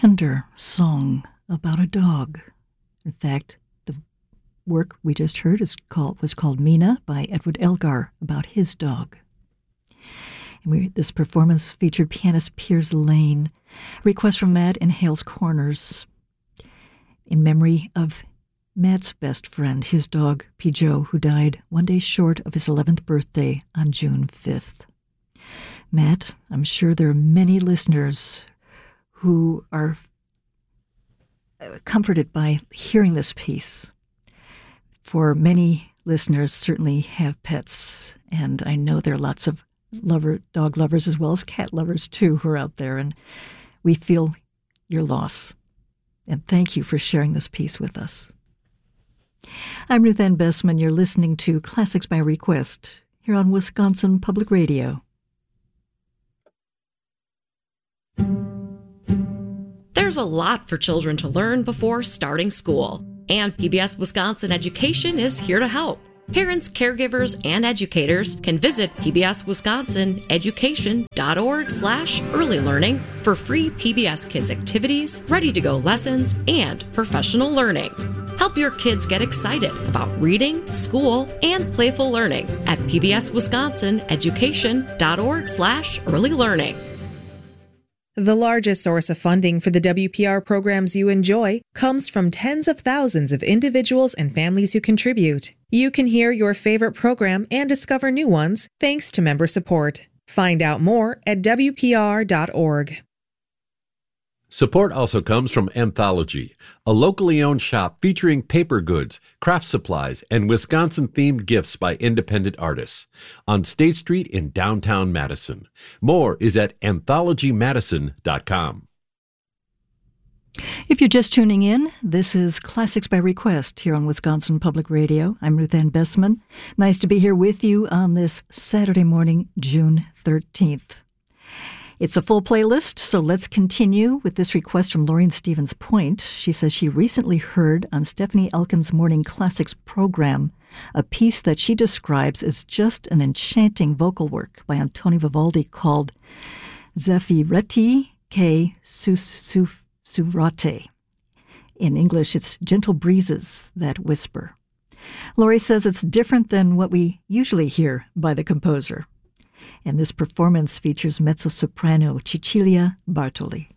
tender song about a dog. In fact, the work we just heard was called Mina by Edward Elgar, about his dog. And this performance featured pianist Piers Lane. A request from Matt in Hales Corners in memory of Matt's best friend, his dog, Pijo, who died one day short of his 11th birthday on June 5th. Matt, I'm sure there are many listeners who are comforted by hearing this piece. For many listeners certainly have pets, and I know there are lots of dog lovers as well as cat lovers too who are out there, and we feel your loss. And thank you for sharing this piece with us. I'm Ruth Ann Bessman. You're listening to Classics by Request here on Wisconsin Public Radio. There's a lot for children to learn before starting school, and PBS Wisconsin Education is here to help. Parents, caregivers, and educators can visit pbswisconsineducation.org/early learning for free PBS Kids activities, ready-to-go lessons, and professional learning. Help your kids get excited about reading, school, and playful learning at pbswisconsineducation.org/early learning. The largest source of funding for the WPR programs you enjoy comes from tens of thousands of individuals and families who contribute. You can hear your favorite program and discover new ones thanks to member support. Find out more at WPR.org. Support also comes from Anthology, a locally owned shop featuring paper goods, craft supplies, and Wisconsin-themed gifts by independent artists on State Street in downtown Madison. More is at anthologymadison.com. If you're just tuning in, this is Classics by Request here on Wisconsin Public Radio. I'm Ruth Ann Bessman. Nice to be here with you on this Saturday morning, June 13th. It's a full playlist, so let's continue with this request from Lauren Stevens Point. She says she recently heard on Stephanie Elkin's Morning Classics program a piece that she describes as just an enchanting vocal work by Antonio Vivaldi called Zeffireti che sussurrate. In English, it's gentle breezes that whisper. Laurie says it's different than what we usually hear by the composer. And this performance features mezzo-soprano Cecilia Bartoli.